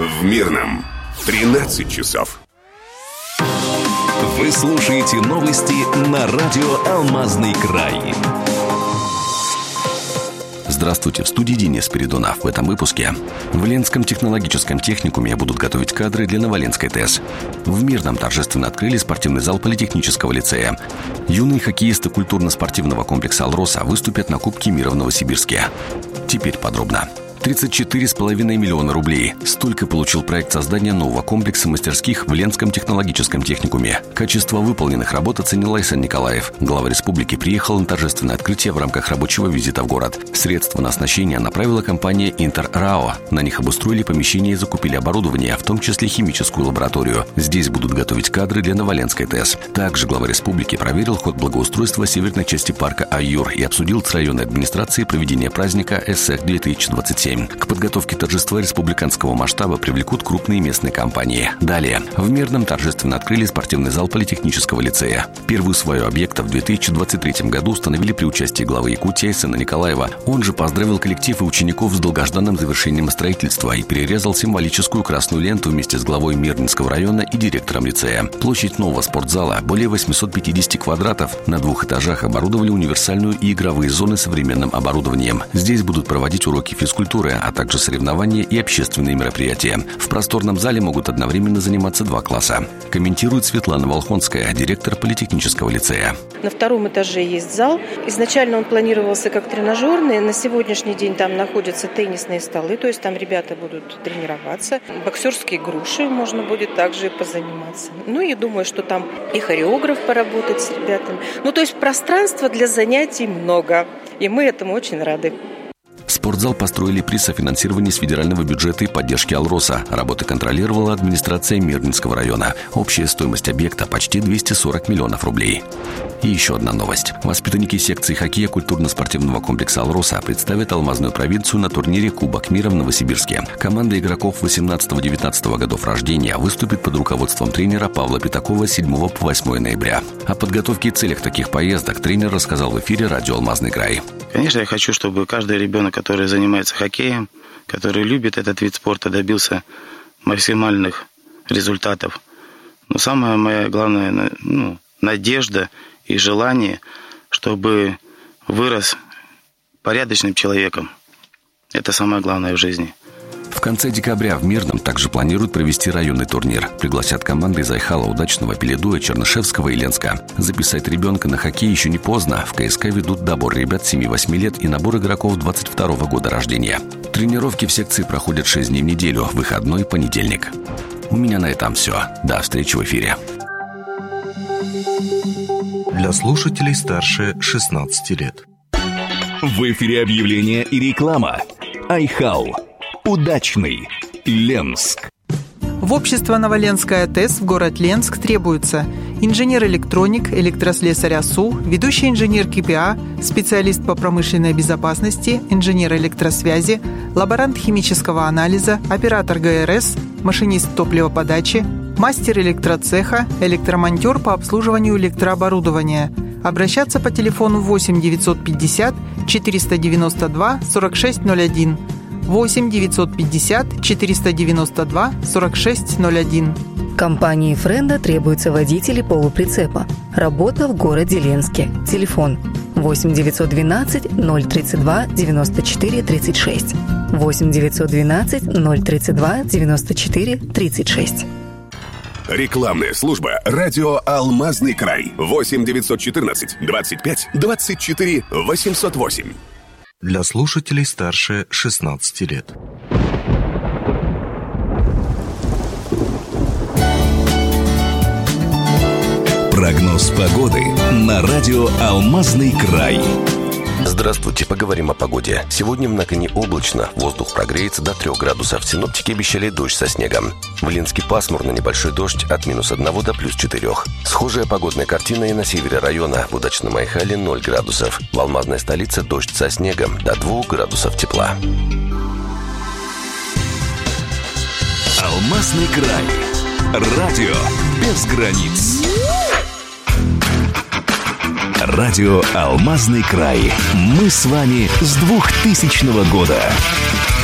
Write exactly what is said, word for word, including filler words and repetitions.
В Мирном тринадцать часов. Вы слушаете новости на радио «Алмазный край». Здравствуйте, в студии Денис Спиридонов. В этом выпуске. В Ленском технологическом техникуме будут готовить кадры для Новоленской ТЭС. В Мирном торжественно открыли спортивный зал Политехнического лицея. Юные хоккеисты культурно-спортивного комплекса «Алроса» выступят на Кубке мира в Новосибирске. Теперь подробно. тридцать четыре с половиной миллиона рублей. Столько получил проект создания нового комплекса мастерских в Ленском технологическом техникуме. Качество выполненных работ оценил Айсан Николаев. Глава республики приехал на торжественное открытие в рамках рабочего визита в город. Средства на оснащение направила компания «Интер РАО». На них обустроили помещение и закупили оборудование, в том числе химическую лабораторию. Здесь будут готовить кадры для Новоленской ТЭС. Также глава республики проверил ход благоустройства северной части парка Аюр и обсудил с районной администрацией проведение праздника ЭСЭХ две тысячи двадцать семь. К подготовке торжества республиканского масштаба привлекут крупные местные компании. Далее. В Мирном торжественно открыли спортивный зал Политехнического лицея. Первый свой объект в две тысячи двадцать третьем году установили при участии главы Якутии Айсана Николаева. Он же поздравил коллектив и учеников с долгожданным завершением строительства и перерезал символическую красную ленту вместе с главой Мирнинского района и директором лицея. Площадь нового спортзала более восемьсот пятьдесят квадратов. На двух этажах оборудовали универсальную и игровые зоны современным оборудованием. Здесь будут проводить уроки физкультуры, а также соревнования и общественные мероприятия. В просторном зале могут одновременно заниматься два класса. Комментирует Светлана Волхонская, директор Политехнического лицея. На втором этаже есть зал. Изначально он планировался как тренажерный. На сегодняшний день там находятся теннисные столы, то есть там ребята будут тренироваться. Боксерские груши можно будет также позаниматься. Ну и думаю, что там и хореограф поработать с ребятами. Ну то есть пространства для занятий много. И мы этому очень рады. Спортзал построили при софинансировании с федерального бюджета и поддержки «Алроса». Работы контролировала администрация Мирнинского района. Общая стоимость объекта почти двести сорок миллионов рублей. И еще одна новость. Воспитанники секции хоккея культурно-спортивного комплекса «Алроса» представят алмазную провинцию на турнире «Кубок мира» в Новосибирске. Команда игроков восемнадцатого-девятнадцатого годов рождения выступит под руководством тренера Павла Пятакова с седьмого по восьмое ноября. О подготовке и целях таких поездок тренер рассказал в эфире радио «Алмазный край». Конечно, я хочу, чтобы каждый ребенок, который занимается хоккеем, который любит этот вид спорта, добился максимальных результатов. Но самая моя главная ну, надежда и желание, чтобы вырос порядочным человеком. Это самое главное в жизни. В конце декабря в Мирном также планируют провести районный турнир. Пригласят команды из Айхала, Удачного, Пеледуя, Чернышевского и Ленска. Записать ребенка на хоккей еще не поздно. В КСК ведут добор ребят семи-восьми лет и набор игроков двадцать второго года рождения. Тренировки в секции проходят шесть дней в неделю, выходной понедельник. У меня на этом все. До встречи в эфире. Для слушателей старше шестнадцати лет. В эфире объявления и реклама. Айхал. Удачный. Ленск. В общество «Новоленская ТЭС» в город Ленск требуется инженер-электроник, электрослесарь АСУ, ведущий инженер КПА, специалист по промышленной безопасности, инженер электросвязи, лаборант химического анализа, оператор ГРС, машинист топливоподачи, мастер электроцеха, электромонтер по обслуживанию электрооборудования. Обращаться по телефону восемь девятьсот пятьдесят четыреста девяносто два сорок шесть ноль один. восемь девятьсот пятьдесят четыреста девяносто два сорок шесть ноль один. Компании «Френда» требуются водители полуприцепа. Работа в городе Ленске. Телефон восемь девятьсот двенадцать ноль тридцать два девяносто четыре тридцать шесть. восемь девятьсот двенадцать ноль тридцать два девяносто четыре тридцать шесть. Рекламная служба «Радио Алмазный край». восемь девятьсот четырнадцать двадцать пять двадцать четыре восемьсот восемь. Для слушателей старше шестнадцати лет. Прогноз погоды на радио «Алмазный край». Здравствуйте, поговорим о погоде. Сегодня в Наконе облачно, воздух прогреется до трех градусов. Синоптики обещали дождь со снегом. В Ленске пасмурно, небольшой дождь от минус одного до плюс четырех. Схожая погодная картина и на севере района. В Удачном Айхале ноль градусов. В Алмазной столице дождь со снегом до двух градусов тепла. Алмазный край. Радио без границ. Радио «Алмазный край». Мы с вами с двухтысячного года.